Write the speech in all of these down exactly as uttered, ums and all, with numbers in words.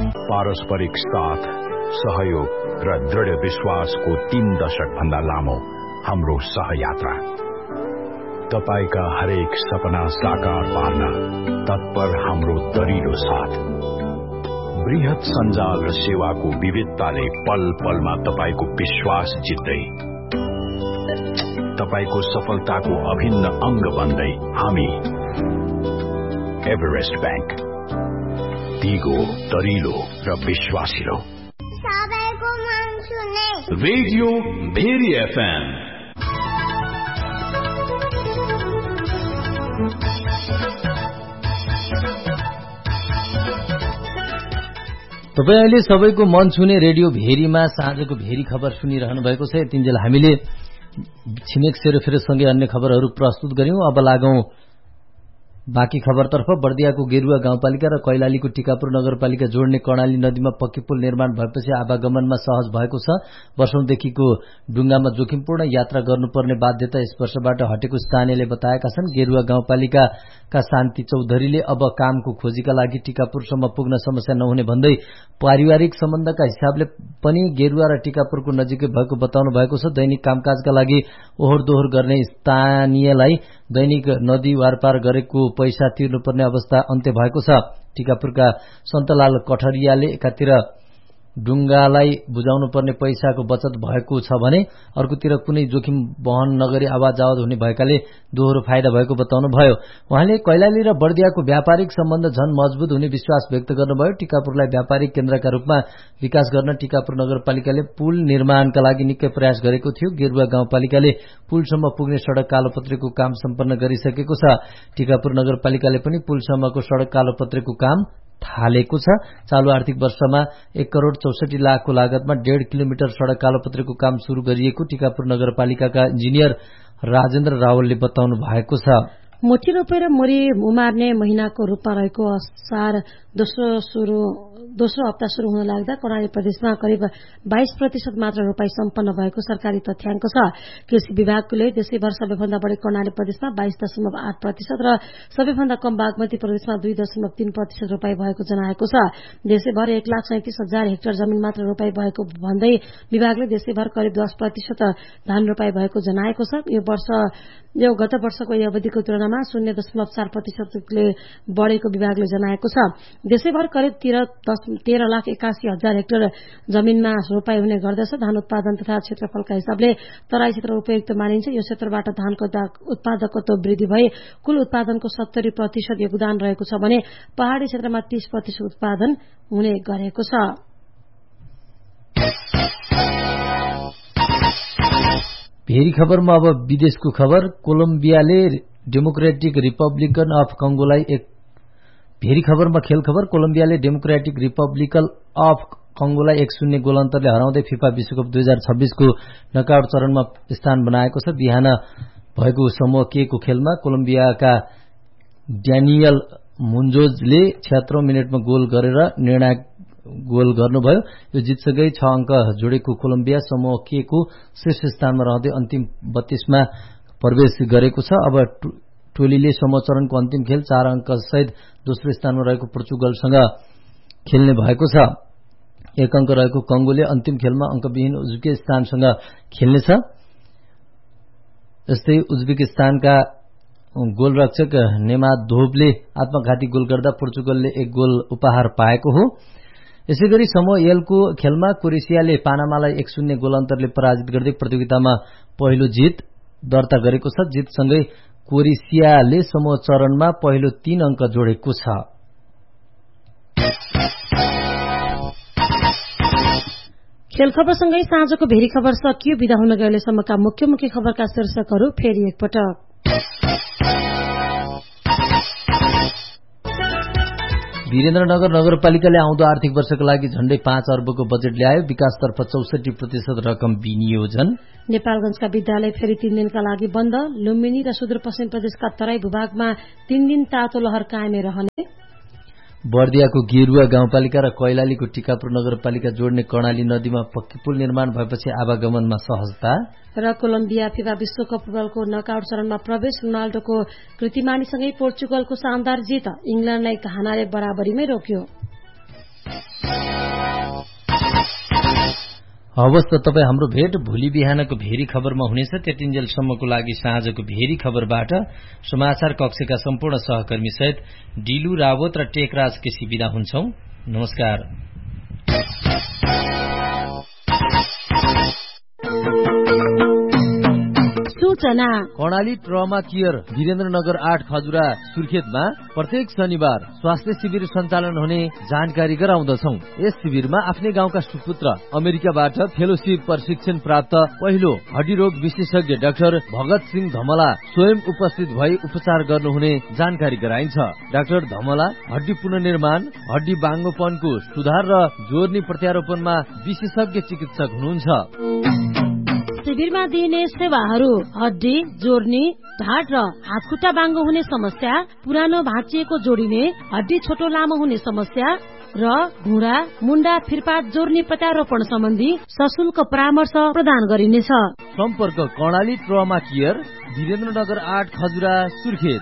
पारस्परिक साथ, सहयोग र दृढ़ विश्वासको तीन दशक भन्दा लामो हाम्रो सहयात्रा। तपाईका हरेक सपना साकार पार्न तत्पर हाम्रो दरिलो साथ। बृहत सञ्जाल र सेवाको विविधताले पल पलमा तपाईको विश्वास जित्दै, तपाईको सफलताको अभिन्न अंग बन्दै हामी एभरेस्ट बैंक, दिगो, दरिलो र विश्वासिलो। सबैको मन सुने रेडियो भेरी एफएम। तपाईँ अहिले सबैको मन छुने रेडियो भेरीमा साँझको भेरी खबर सुनिरहनु भएको छ। यतिन्जेल हामीले छिमेक सेरोफेरोसँगै अन्य खबरहरू प्रस्तुत गर्यौं। अब लागौं बाँकी खबरतर्फ। बर्दियाको गेरुवा गाउँपालिका र कैलालीको टिकापुर नगरपालिका जोड्ने कर्णाली नदीमा पक्की पुल निर्माण भएपछि आवागमनमा सहज भएको छ। वर्षौंदेखिको डुङ्गामा जोखिमपूर्ण यात्रा गर्नुपर्ने बाध्यता यस वर्षबाट हटेको स्थानीयले बताएका छन्। गेरुवा गाउँपालिकाका शान्ति चौधरीले अब कामको खोजीका लागि टिकापुरसम्म पुग्न समस्या नहुने भन्दै पारिवारिक सम्बन्धका हिसाबले पनि गेरुवा र टिकापुरको नजिकै भएको बताउनु भएको छ। दैनिक कामकाजका लागि ओहोर दोहोर गर्ने स्थानीयलाई दैनिक नदी वारपार गरेको पैसा तिर्नुपर्ने अवस्था अन्त्य भएको छ। टिकापुरका सन्तलाल कठरियाले एकातिर डुङ्गालाई बुझाउनु पर्ने पैसाको बचत भएको छ भने अर्कोतिर कुनै जोखिम वहन नगरी आवाज आवत हुने भएकाले दोहोरो फाइदा भएको बताउनु भयो। उहाँले कैलाली र बर्दियाको व्यापारिक सम्बन्ध झन मजबुत हुने विश्वास व्यक्त गर्नुभयो। टिकापुरलाई व्यापारिक केन्द्रका रूपमा विकास गर्न टिकापुर नगरपालिकाले पुल निर्माणका लागि निकै प्रयास गरेको थियो। गेरुवा गाउँपालिकाले पुलसम्म पुग्ने सड़क कालोपत्रेको काम सम्पन्न गरिसकेको छ। टिकापुर नगरपालिकाले पनि पुलसम्मको सड़क कालोपत्रेको काम थालेको छ। चालू आर्थिक वर्षमा एक करोड़ चौसठी लाखको लागतमा डेढ़ किलोमिटर सड़क कालोपत्रेको काम शुरू गरिएको टिकापुर नगरपालिकाका इन्जिनियर राजेन्द्र रावलले बताउनु भएको छ। मोती रोपेर मोरी उमार्ने महिनाको रूपमा रहेको असार दोस्रो शुरू दोस्रो हप्ता शुरू हुन लाग्दा कर्णाली प्रदेशमा करिब बाइस प्रतिशत मात्र रोपाई सम्पन्न भएको सरकारी तथ्याङ्क छ। कृषि विभागले देशैभर सबैभन्दा बढ़ी कर्णाली प्रदेशमा बाइस दशमलव आठ प्रतिशत र सबैभन्दा कम बागमती प्रदेशमा दुई दशमलव तीन प्रतिशत रोपाई भएको जनाएको छ। देशैभर एक लाख सैंतिस हजार हेक्टर जमीन मात्र रोपाई भएको भन्दै विभागले देशैभर करिब दस प्रतिशत धान रोपाई भएको जनाएको छ। यो वर्ष यो गत वर्षको यो अवधिको तुलनामा शून्य दशमलव चार प्रतिशतले बढ़ेको विभागले जनाएको छ। देशैभर करिब तेह्र लाख एकासी हजार हेक्टर जमीनमा रोपाई हुने गर्दछ। धान उत्पादन तथा क्षेत्रफलका हिसाबले तराई क्षेत्र उपयुक्त मानिन्छ। यो क्षेत्रबाट धानको उत्पादकत्व वृद्धि भए कुल उत्पादनको सत्तरी प्रतिशत योगदान रहेको छ भने पहाड़ी क्षेत्रमा तीस प्रतिशत उत्पादन हुने गरेको छ। भेरी खबरमा अब विदेशको खबर। कोलम्बियाले डेमोक्रेटिक रिपब्लिकन अफ कंगोलाई एक भेरी खबरमा खेल खबर। कोलम्बियाले डेमोक्रेटिक रिपब्लिकन अफ कंगोलाई एक शून्य गोल अन्तरले हराउँदै फिफा विश्वकप दुई हजार छब्बीसको नकआउट चरणमा स्थान बनाएको छ। बिहान भएको समूह के को खेलमा कोलम्बियाका ड्यानियल मुन्जोजले छिहत्तरौं मिनटमा गोल गरेर निर्णायक गोल गर्नुभयो। यो जितसँगै छ अंक जोडेको कोलम्बिया समूह के को शीर्ष स्थानमा रहँदै अन्तिम बत्तीसमा प्रवेश गरेको छ। अब टोलीले समूह चरणको अन्तिम खेल चार अंक सहित दोस्रो स्थानमा रहेको पोर्चुगलसँग खेल्ने भएको छ। एक अंक रहेको कंगोले अन्तिम खेलमा अंकविहीन उज्बेकिस्तानसँग खेल्नेछ। यस्तै उज्बेकिस्तानका गोलरक्षक नेमादोभले आत्मघाती गोल गर्दा पोर्चुगलले एक गोल उपहार पाएको हो। यसैगरी समूह एलको खेलमा क्रोएसियाले पानामालाई एक शून्य गोल अन्तरले पराजित गर्दै प्रतियोगितामा पहिलो जित दर्ता गरेको छ। जितसँगै क्रोएसियाले समूह चरणमा पहिलो तीन अंक जोडेको छ। खेल खबरसँगै साँझको भेरी खबर सकियो। विदा हुन गएलेसम्मका मुख्य मुख्य खबरका शीर्षकहरू फेरि एकपटक। वीरेन्द्रनगर नगरपालिकाले आउँदो आर्थिक वर्षका लागि झण्डै पाँच अर्बको बजेट ल्यायो। विकासतर्फ चौसठी प्रतिशत रकम विनियोजन। नेपालगंजका विद्यालय फेरि तीन दिनका लागि बन्द। लुम्बिनी र सुदूरपश्चिम प्रदेशका तराई भूभागमा तीन दिन तातो लहर कायमै रहने। बर्दियाको गेरुवा गाउँपालिका र कैलालीको टिकापुर नगरपालिका जोड्ने कर्णाली नदीमा पक्की पुल निर्माण भएपछि आवागमनमा सहजता। र कोलम्बिया फिफा विश्वकप फुटबलको नकआउट चरणमा प्रवेश। रोनाल्डोको कृतिमानीसँगै पोर्चुगलको शानदार जित। इंग्ल्याण्डलाई घानाले बराबरीमै रोक्यो। हवस् त तपाईँ हाम्रो भेट भोलि बिहानको भेरी खबरमा हुनेछ। त्यतिन्जेलसम्मको लागि साँझको भेरी खबरबाट समाचार कक्षका सम्पूर्ण सहकर्मी सहित डिलु रावत र टेकराज केसी बिदा हुन्छौं। नमस्कार। सूचना कर्णाली ट्रमा केयर वीरेन्द्रनगर आठ खजुरा सुर्खेतमा प्रत्येक शनिबार स्वास्थ्य शिविर सञ्चालन हुने जानकारी गराउँदछौ। यस शिविरमा आफ्नै गाउँका सुपुत्र अमेरिकाबाट फेलोशिप प्रशिक्षण प्राप्त पहिलो हड्डी रोग विशेषज्ञ डाक्टर भगत सिंह धमला स्वयं उपस्थित भई उपचार गर्नुहुने जानकारी गराइन्छ। डाक्टर धमला हड्डी पुनर्निर्माण, हड्डी बाङ्गोपनको सुधार र जोर्नी प्रत्यारोपणमा विशेषज्ञ चिकित्सक हुनुहुन्छ। शिविरमा दिइने सेवाहरू हड्डी जोर्नी, ढाड र हातखुट्टा बाङ्गो हुने समस्या, पुरानो भाँचिएको जोडिने, हड्डी छोटो लामो हुने समस्या र घुँडा मुण्डा फिरपात जोर्नी प्रत्यारोपण सम्बन्धी सशुल्क परामर्श प्रदान गरिनेछ। सम्पर्क कर्णाली ट्रमा केयर वीरेन्द्रनगर आठ खजुरा सुर्खेत।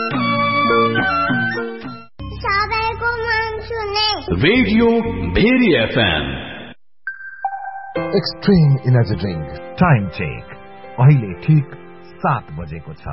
सबैको मन सुने radio very FM. Extreme energy drink time check अहिले ठीक सात बजेको छ।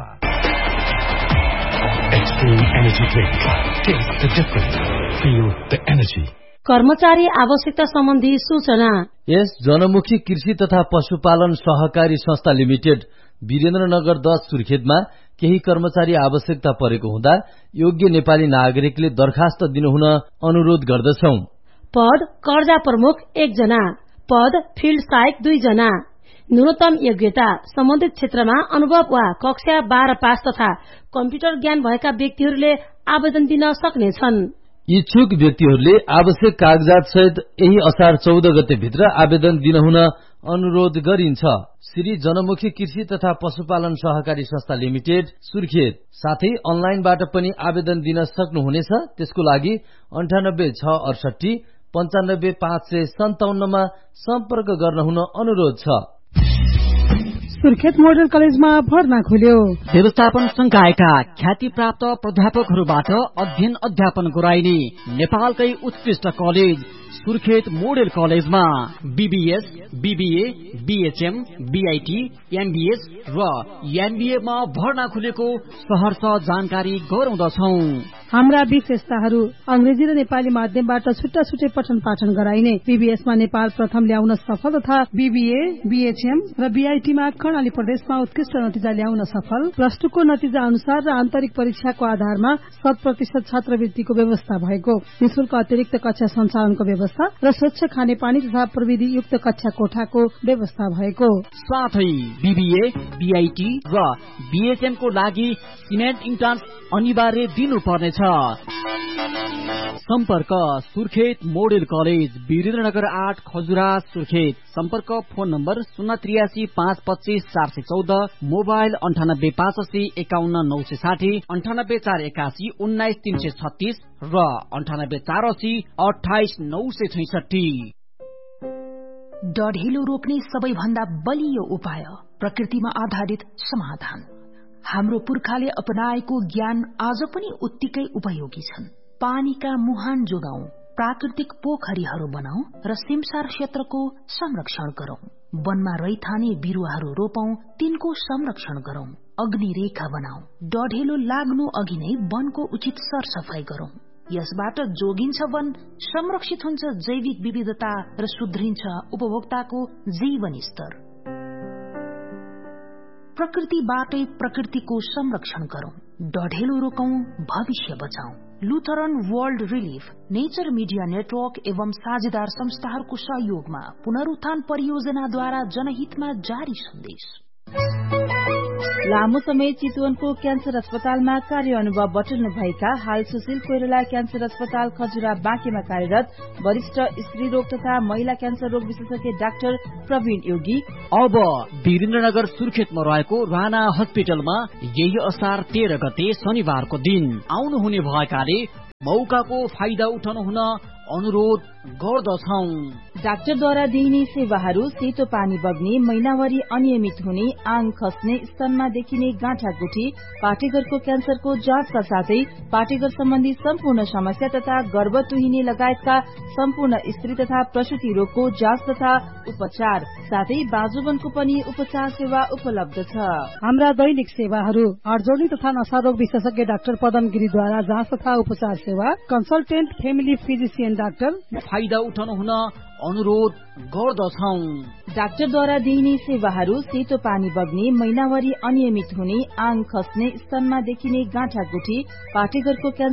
Extreme energy drink, test the difference, feel the energy. कर्मचारी आवश्यकता सम्बन्धी सूचना। यस जनमुखी कृषि तथा पशुपालन सहकारी संस्था लिमिटेड वीरेन्द्रनगर दस सुर्खेतमा केही कर्मचारी आवश्यकता परेको हुँदा योग्य नेपाली नागरिकले दरखास्त दिनुहुन अनुरोध गर्दछौ। पद कर्जा प्रमुख एकजना, पद फिल्ड सहायक दुईजना। न्यूनतम योग्यता सम्बन्धित क्षेत्रमा अनुभव वा कक्षा बाह्र पास तथा कम्प्युटर ज्ञान भएका व्यक्तिहरूले आवेदन दिन सक्नेछन्। इच्छुक व्यक्तिहरूले आवश्यक कागजात सहित यही असार चौध गते भित्र आवेदन दिनुहुन अनुरोध गरिन्छ। श्री जनमुखी कृषि तथा पशुपालन सहकारी संस्था लिमिटेड सुर्खेत। साथै अनलाइनबाट पनि आवेदन दिन सक्नुहुनेछ। त्यसको लागि अन्ठानब्बे छ अडसठी पञ्चानब्बे पाँच सय सन्ताउन्नमा सम्पर्क गर्न हुन अनुरोध छ। सुर्खेत मोडल कलेजमा भर्ना खुल्यो। व्यवस्थापन संकायका ख्याति प्राप्त प्राध्यापकहरूबाट अध्ययन अध्यापन गराइने नेपालकै उत्कृष्ट कलेज सुर्खेत मोडल कलेजमा BBS, BBA, BHM, BIT, MBS र एमबीए मा भर्ना खुलेको सहर्ष जानकारी गराउँदछौ। हाम्रा विशेषताहरू अंग्रेजी र नेपाली माध्यमबाट छुट्टा छुट्टै पठन पाठन गराइने, बीबीएस मा नेपाल प्रथम ल्याउन सफल तथा बीबीए, बीएचएम र बीआईटी मा कर्णाली प्रदेशमा उत्कृष्ट नतिजा ल्याउन सफल। प्लस टू को नतिजा अनुसार र आन्तरिक परीक्षाको आधारमा शत प्रतिशत छात्रवृत्तिको व्यवस्था भएको, निशुल्क अतिरिक्त कक्षा सञ्चालनको व्यवस्था र स्वच्छ खानेपानी तथा प्रविधि युक्त कक्षा कोठाको व्यवस्था भएको। साथै बीबीए, बीआईटी र बीएचएम को लागि सिनेट इन्ट्रान्स अनिवार्य दिनुपर्नेछ। सम्पर्क सुर्खेत मोडेल कलेज वीरेन्द्रनगर आठ खजुरा सुर्खेत। सम्पर्क फोन नम्बर शून्य त्रियासी पाँच पच्चीस चार सय चौध, मोबाइल अन्ठानब्बे पाँच अस्सी एकाउन्न नौ सय साठी, अन्ठानब्बे चार एकासी उन्नाइस तीन सय छत्तीस र अन्ठानब्बे चार अस्सी अठाइस नौ सय छैसठी। डढेलो रोक्ने सबैभन्दा बलियो उपाय प्रकृतिमा आधारित समाधान। हाम्रो पुर्खाले अपनाएको ज्ञान आज पनि उत्तिकै उपयोगी छन्। पानीका मुहान जोगाउँ, प्राकृतिक पोखरीहरू बनाऊ र सिमसार क्षेत्रको संरक्षण गरौं। वनमा रैथाने बिरुवाहरू रोपौं, तिनको संरक्षण गरौं। अग्नि रेखा बनाऊ, डढेलो लाग्नु अघि नै वनको उचित सरसफाई गरौं। यसबाट जोगिन्छ वन, संरक्षित हुन्छ जैविक विविधता र सुध्रिन्छ उपभोक्ताको जीवन स्तर। प्रकृतिबाटै प्रकृतिको संरक्षण गरौं, डढेलो रोकौं, भविष्य बचाऊ। Lutheran world relief, nature media network एवं साझेदार संस्थाहरूको सहयोगमा पुनरुत्थान परियोजनाद्वारा जनहितमा जारी सन्देश। लामो समय चितवनको क्यान्सर अस्पतालमा कार्य अनुभव बटुल्नु भएका हाल सुशील कोइराला क्यान्सर अस्पताल खजुरा बाँकेमा कार्यरत वरिष्ठ स्त्री रोग तथा महिला क्यान्सर रोग विशेषज्ञ डाक्टर प्रवीण योगी अब वीरेन्द्रनगर सुर्खेतमा रहेको राणा हस्पिटलमा यही असार तेह्र गते शनिबारको दिन आउनुहुने भएकाले मौकाको फाइदा उठाउनु हुन अनुरोध गर्दछौं। डाक्टरद्वारा दिइने सेवाहरू सेतो पानी बग्ने, महिनावारी अनियमित हुने, आङ खस्ने, स्तनमा देखिने गाँठागुठी, पाटेघरको क्यान्सरको जाँचका साथै पाटेघर सम्बन्धी सम्पूर्ण समस्या तथा गर्भ तुहिने लगायतका सम्पूर्ण स्त्री तथा प्रसूति रोगको जाँच तथा उपचार, साथै बाजुबनको पनि उपचार सेवा उपलब्ध छ। हाम्रा दैनिक सेवाहरू हडजोडी तथा नशारोग विशेषज्ञ डाक्टर पदम गिरीद्वारा जाँच तथा उपचार सेवा, कन्सल्टेन्ट फेमिली फिजिशियन डाक्टर, फाइदा उठाउनु हुन अनुरोध गर्दछौं। डाक्टरद्वारा दिइने सेवाहरू सेतो पानी बग्ने, महिनावारी अनियमित हुने, आङ खस्ने, स्तनमा देखिने गाँठागुठी, पाटेघरको क्यान्सर